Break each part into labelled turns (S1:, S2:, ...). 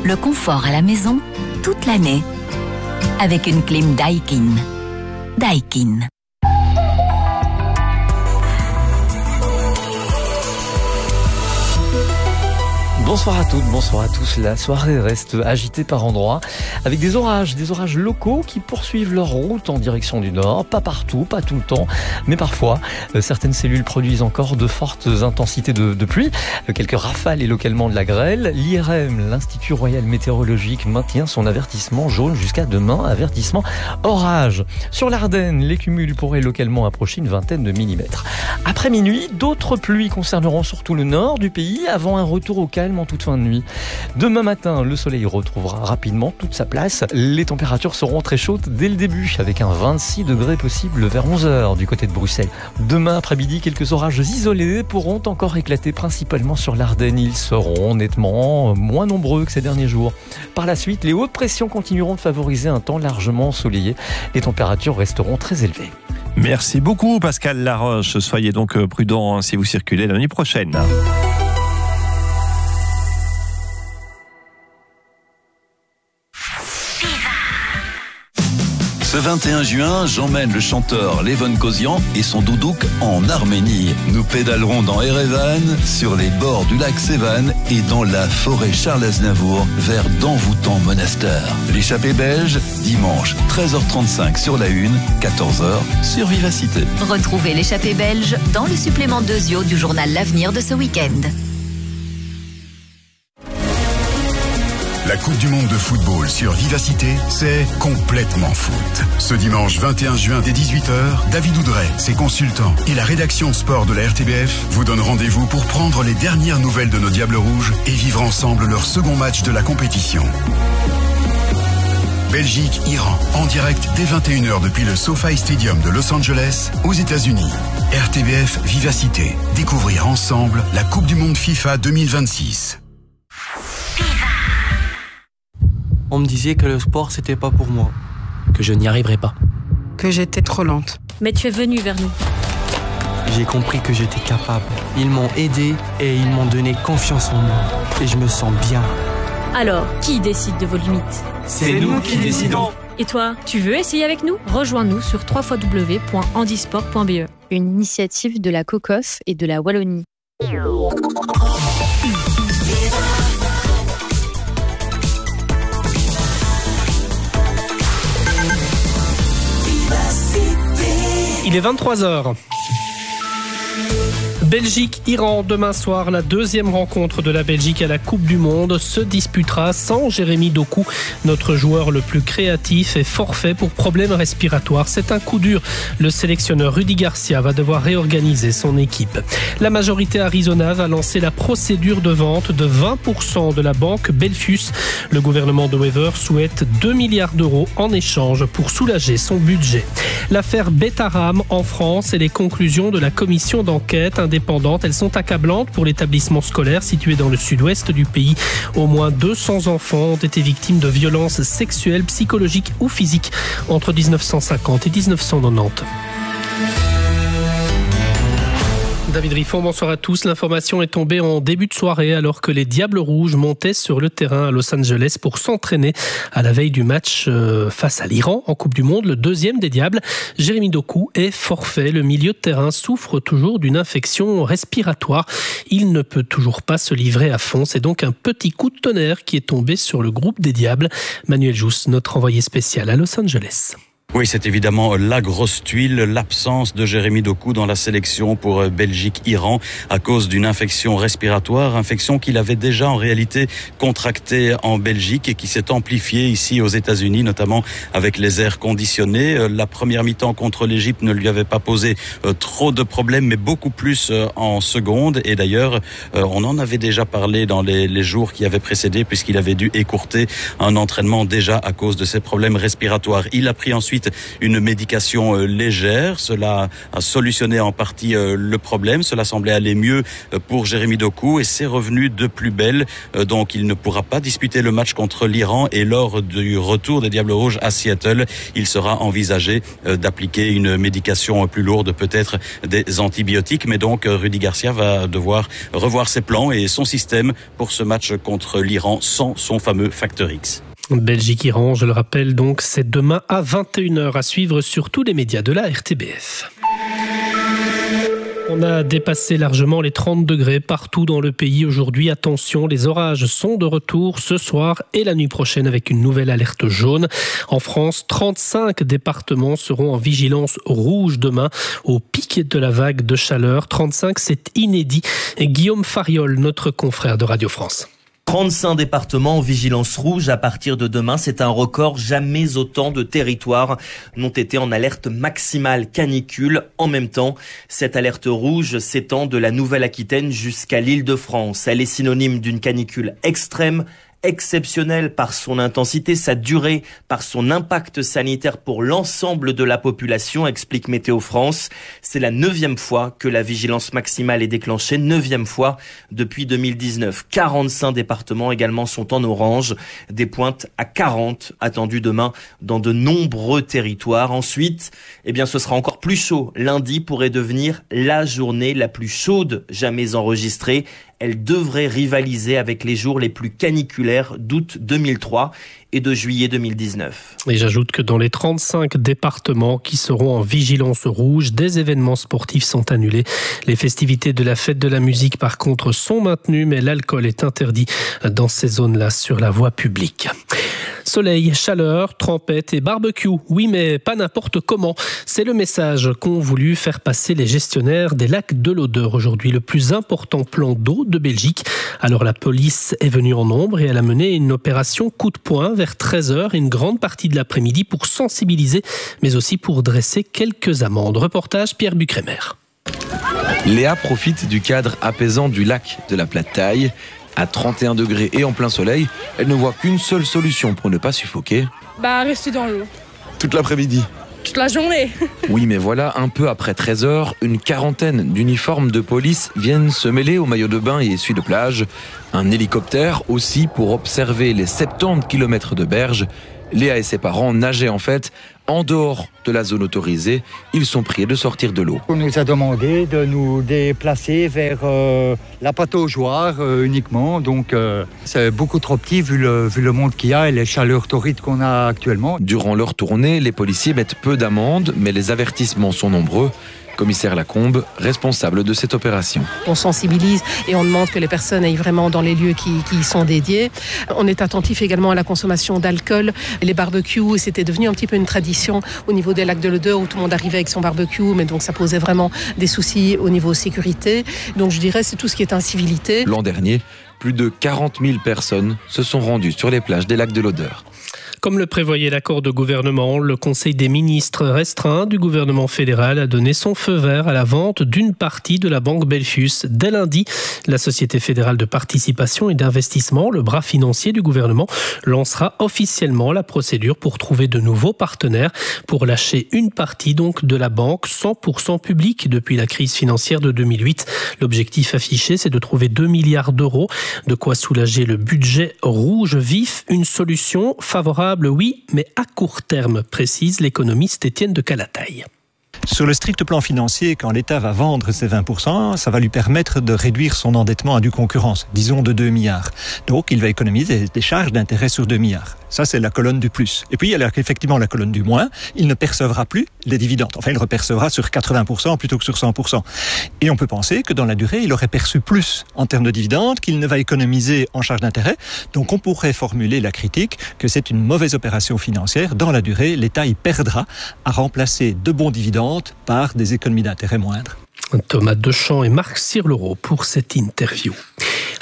S1: le confort à la maison toute l'année. Avec une clim Daikin. Daikin.
S2: Bonsoir à toutes, bonsoir à tous. La soirée reste agitée par endroits avec des orages locaux qui poursuivent leur route en direction du nord. Pas partout, pas tout le temps, mais parfois. Certaines cellules produisent encore de fortes intensités de pluie, quelques rafales et localement de la grêle. L'IRM, l'Institut Royal Météorologique, maintient son avertissement jaune jusqu'à demain, avertissement orage. Sur l'Ardenne, les cumuls pourraient localement approcher une vingtaine de millimètres. Après minuit, d'autres pluies concerneront surtout le nord du pays avant un retour au calme en toute fin de nuit. Demain matin, le soleil retrouvera rapidement toute sa place. Les températures seront très chaudes dès le début, avec un 26 degrés possible vers 11h du côté de Bruxelles. Demain après-midi, quelques orages isolés pourront encore éclater principalement sur l'Ardenne. Ils seront nettement moins nombreux que ces derniers jours. Par la suite, les hautes pressions continueront de favoriser un temps largement ensoleillé. Les températures resteront très élevées.
S3: Merci beaucoup Pascal Laroche. Soyez donc prudents si vous circulez la nuit prochaine.
S4: Ce 21 juin, j'emmène le chanteur Levon Kozian et son doudouk en Arménie. Nous pédalerons dans Erevan, sur les bords du lac Sevan et dans la forêt Charles Aznavour vers d'envoûtants monastères. L'échappée belge, dimanche 13h35 sur la 1, 14h sur Vivacité.
S1: Retrouvez l'échappée belge dans le supplément 2 du journal L'Avenir de ce week-end.
S5: La Coupe du Monde de football sur Vivacité, c'est complètement foot. Ce dimanche 21 juin dès 18h, David Oudret, ses consultants et la rédaction sport de la RTBF vous donnent rendez-vous pour prendre les dernières nouvelles de nos Diables Rouges et vivre ensemble leur second match de la compétition. Belgique-Iran, en direct dès 21h depuis le SoFi Stadium de Los Angeles, aux États-Unis. RTBF Vivacité. Découvrir ensemble la Coupe du Monde FIFA 2026.
S6: On me disait que le sport, c'était pas pour moi, que je n'y arriverais pas.
S7: Que j'étais trop lente.
S8: Mais tu es venu vers nous.
S6: J'ai compris que j'étais capable. Ils m'ont aidé et ils m'ont donné confiance en moi. Et je me sens bien.
S8: Alors, qui décide de vos limites ?
S6: C'est nous qui décidons.
S8: Et toi, tu veux essayer avec nous ? Rejoins-nous sur www.handisport.be.
S9: Une initiative de la COCOF et de la Wallonie.
S10: Il est 23h. Belgique-Iran, demain soir, la deuxième rencontre de la Belgique à la Coupe du Monde se disputera sans Jérémy Doku. Notre joueur le plus créatif est forfait pour problème respiratoire. C'est un coup dur. Le sélectionneur Rudy Garcia va devoir réorganiser son équipe. La majorité Arizona va lancer la procédure de vente de 20% de la banque Belfius. Le gouvernement de Wever souhaite 2 milliards d'euros en échange pour soulager son budget. L'affaire Betaram en France et les conclusions de la commission d'enquête indépendante, elles sont accablantes pour l'établissement scolaire situé dans le sud-ouest du pays. Au moins 200 enfants ont été victimes de violences sexuelles, psychologiques ou physiques entre 1950 et 1990. David Riffon, bonsoir à tous. L'information est tombée en début de soirée alors que les Diables Rouges montaient sur le terrain à Los Angeles pour s'entraîner à la veille du match face à l'Iran en Coupe du Monde. Le deuxième des Diables, Jérémy Doku, est forfait. Le milieu de terrain souffre toujours d'une infection respiratoire. Il ne peut toujours pas se livrer à fond. C'est donc un petit coup de tonnerre qui est tombé sur le groupe des Diables. Manuel Jousse, notre envoyé spécial à Los Angeles.
S11: Oui, c'est évidemment la grosse tuile, l'absence de Jérémy Doku dans la sélection pour Belgique-Iran à cause d'une infection respiratoire, infection qu'il avait déjà en réalité contractée en Belgique et qui s'est amplifiée ici aux États-Unis, notamment avec les airs conditionnés. La première mi-temps contre l'Égypte ne lui avait pas posé trop de problèmes, mais beaucoup plus en seconde. Et d'ailleurs, on en avait déjà parlé dans les jours qui avaient précédé, puisqu'il avait dû écourter un entraînement déjà à cause de ses problèmes respiratoires. Il a pris ensuite ensuite une médication légère. Cela a solutionné en partie le problème. Cela semblait aller mieux pour Jérémy Doku et c'est revenu de plus belle. Donc il ne pourra pas disputer le match contre l'Iran et lors du retour des Diables Rouges à Seattle, il sera envisagé d'appliquer une médication plus lourde, peut-être des antibiotiques. Mais donc Rudy Garcia va devoir revoir ses plans et son système pour ce match contre l'Iran sans son fameux facteur X.
S10: Belgique-Iran, je le rappelle donc, c'est demain à 21h à suivre sur tous les médias de la RTBF. On a dépassé largement les 30 degrés partout dans le pays aujourd'hui. Attention, les orages sont de retour ce soir et la nuit prochaine avec une nouvelle alerte jaune. En France, 35 départements seront en vigilance rouge demain au pic de la vague de chaleur. 35, c'est inédit. Et Guillaume Fariol, notre confrère de Radio France.
S12: 35 départements en vigilance rouge à partir de demain. C'est un record. Jamais autant de territoires n'ont été en alerte maximale canicule en même temps. Cette alerte rouge s'étend de la Nouvelle-Aquitaine jusqu'à l'Île-de-France. Elle est synonyme d'une canicule extrême, exceptionnelle par son intensité, sa durée, par son impact sanitaire pour l'ensemble de la population, explique Météo France. C'est la 9e fois que la vigilance maximale est déclenchée, 9e fois depuis 2019. 45 départements également sont en orange, des pointes à 40 attendues demain dans de nombreux territoires. Ensuite, ce sera encore plus chaud. Lundi pourrait devenir la journée la plus chaude jamais enregistrée. Elle devrait rivaliser avec les jours les plus caniculaires d'août 2003 et de juillet 2019.
S10: Et j'ajoute que dans les 35 départements qui seront en vigilance rouge, des événements sportifs sont annulés. Les festivités de la fête de la musique, par contre, sont maintenues, mais l'alcool est interdit dans ces zones-là sur la voie publique. Soleil, chaleur, trempette et barbecue. Oui, mais pas n'importe comment. C'est le message qu'ont voulu faire passer les gestionnaires des lacs de l'Odeur aujourd'hui, le plus important plan d'eau de Belgique. Alors la police est venue en nombre et elle a mené une opération coup de poing vers 13h et une grande partie de l'après-midi pour sensibiliser, mais aussi pour dresser quelques amendes. Reportage Pierre Bucrémer.
S13: Léa profite du cadre apaisant du lac de la Plate-Taille. À 31 degrés et en plein soleil, elle ne voit qu'une seule solution pour ne pas suffoquer.
S14: Rester dans l'eau.
S13: Toute l'après-midi.
S14: Toute la journée.
S13: Oui, mais voilà, un peu après 13h, une quarantaine d'uniformes de police viennent se mêler aux maillots de bain et essuies de plage. Un hélicoptère aussi pour observer les 70 km de berge. Léa et ses parents nageaient en fait en dehors de la zone autorisée. Ils sont priés de sortir de l'eau.
S15: On nous a demandé de nous déplacer vers la pataugeoire uniquement. Donc c'est beaucoup trop petit vu le monde qu'il y a et les chaleurs torrides qu'on a actuellement.
S13: Durant leur tournée, les policiers mettent peu d'amendes, mais les avertissements sont nombreux. Commissaire Lacombe, responsable de cette opération.
S16: On sensibilise et on demande que les personnes aillent vraiment dans les lieux qui y sont dédiés. On est attentif également à la consommation d'alcool. Les barbecues, c'était devenu un petit peu une tradition au niveau des lacs de l'Odeur où tout le monde arrivait avec son barbecue, mais donc ça posait vraiment des soucis au niveau sécurité. Donc je dirais c'est tout ce qui est incivilité.
S13: L'an dernier, plus de 40 000 personnes se sont rendues sur les plages des lacs de l'Odeur.
S10: Comme le prévoyait l'accord de gouvernement, le Conseil des ministres restreint du gouvernement fédéral a donné son feu vert à la vente d'une partie de la banque Belfius. Dès lundi, la Société fédérale de participation et d'investissement, le bras financier du gouvernement, lancera officiellement la procédure pour trouver de nouveaux partenaires pour lâcher une partie donc de la banque 100% publique depuis la crise financière de 2008. L'objectif affiché, c'est de trouver 2 milliards d'euros, de quoi soulager le budget rouge vif, une solution favorable. Oui, mais à court terme, précise l'économiste Étienne de Calataille.
S17: Sur le strict plan financier, quand l'État va vendre ses 20%, ça va lui permettre de réduire son endettement à due concurrence, disons de 2 milliards. Donc, il va économiser des charges d'intérêt sur 2 milliards. Ça, c'est la colonne du plus. Et puis, il y a effectivement la colonne du moins. Il ne percevra plus les dividendes. Enfin, il repercevra sur 80% plutôt que sur 100%. Et on peut penser que dans la durée, il aurait perçu plus en termes de dividendes qu'il ne va économiser en charges d'intérêt. Donc, on pourrait formuler la critique que c'est une mauvaise opération financière. Dans la durée, l'État y perdra à remplacer de bons dividendes par des économies d'intérêt moindres.
S10: Thomas Deschamps et Marc Sirlereau pour cette interview.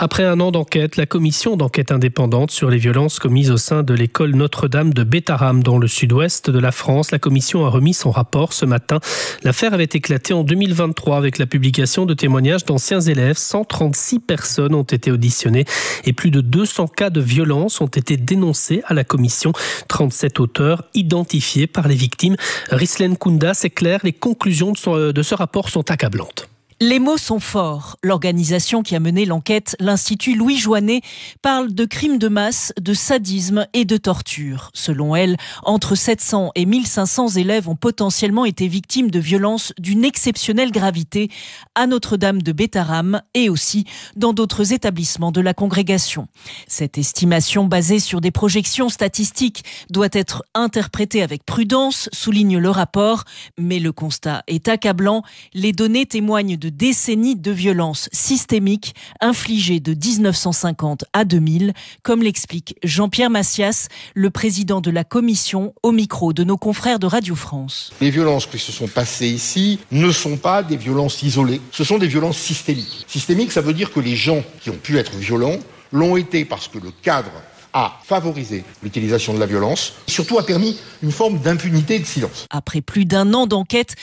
S10: Après un an d'enquête, la commission d'enquête indépendante sur les violences commises au sein de l'école Notre-Dame de Bétharram dans le sud-ouest de la France, la commission a remis son rapport ce matin. L'affaire avait éclaté en 2023 avec la publication de témoignages d'anciens élèves. 136 personnes ont été auditionnées et plus de 200 cas de violence ont été dénoncés à la commission. 37 auteurs identifiés par les victimes. Rislen Kounda, c'est clair, les conclusions de ce rapport sont accablantes.
S18: Les mots sont forts. L'organisation qui a mené l'enquête, l'Institut Louis Joinet, parle de crimes de masse, de sadisme et de torture. Selon elle, entre 700 et 1500 élèves ont potentiellement été victimes de violences d'une exceptionnelle gravité à Notre-Dame de Bétharram et aussi dans d'autres établissements de la congrégation. Cette estimation basée sur des projections statistiques doit être interprétée avec prudence, souligne le rapport, mais le constat est accablant. Les données témoignent de décennies de violences systémiques infligées de 1950 à 2000, comme l'explique Jean-Pierre Massias, le président de la commission, au micro de nos confrères de Radio France.
S19: Les violences qui se sont passées ici ne sont pas des violences isolées, ce sont des violences systémiques. Systémique, ça veut dire que les gens qui ont pu être violents l'ont été parce que le cadre a favorisé l'utilisation de la violence, surtout a permis une forme d'impunité et de silence.
S18: Après plus d'un an d'enquête,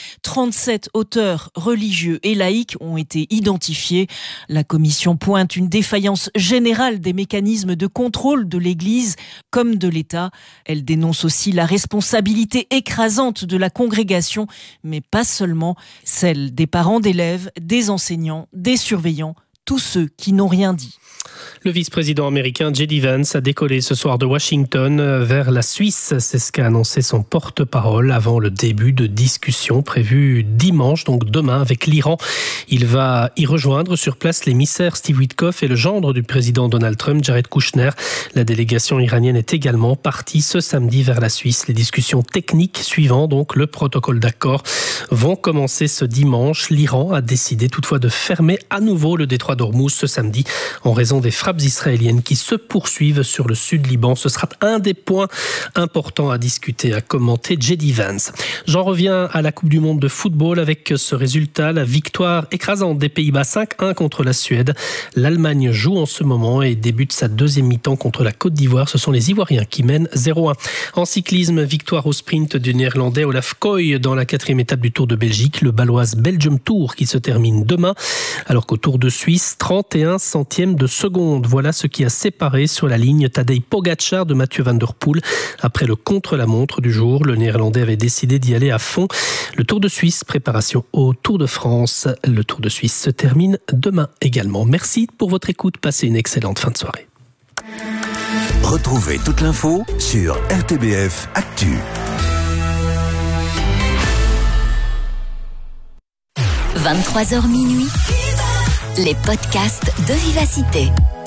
S18: 37 auteurs religieux et laïcs ont été identifiés. La commission pointe une défaillance générale des mécanismes de contrôle de l'Église comme de l'État. Elle dénonce aussi la responsabilité écrasante de la congrégation, mais pas seulement, celle des parents d'élèves, des enseignants, des surveillants, tous ceux qui n'ont rien dit.
S10: Le vice-président américain J.D. Vance a décollé ce soir de Washington vers la Suisse. C'est ce qu'a annoncé son porte-parole avant le début de discussions prévues dimanche, donc demain, avec l'Iran. Il va y rejoindre sur place l'émissaire Steve Witkoff et le gendre du président Donald Trump, Jared Kushner. La délégation iranienne est également partie ce samedi vers la Suisse. Les discussions techniques suivant donc le protocole d'accord vont commencer ce dimanche. L'Iran a décidé toutefois de fermer à nouveau le détroit d'Ormuz ce samedi en raison des frappes israéliennes qui se poursuivent sur le sud Liban. Ce sera un des points importants à discuter, a commenté J.D. Vance. J'en reviens à la Coupe du Monde de football avec ce résultat, la victoire écrasante des Pays-Bas 5-1 contre la Suède. L'Allemagne joue en ce moment et débute sa deuxième mi-temps contre la Côte d'Ivoire. Ce sont les Ivoiriens qui mènent 0-1. En cyclisme, victoire au sprint du Néerlandais Olaf Koy dans la 4e étape du Tour de Belgique, le Baloise Belgium Tour qui se termine demain, alors qu'au Tour de Suisse, 31 centièmes de seconde. Voilà ce qui a séparé sur la ligne Tadej Pogačar de Mathieu Van Der Poel. Après le contre-la-montre du jour, le Néerlandais avait décidé d'y aller à fond. Le Tour de Suisse, préparation au Tour de France. Le Tour de Suisse se termine demain également. Merci pour votre écoute. Passez une excellente fin de soirée.
S20: Retrouvez toute l'info sur RTBF Actu.
S1: 23h minuit, les podcasts de Vivacité.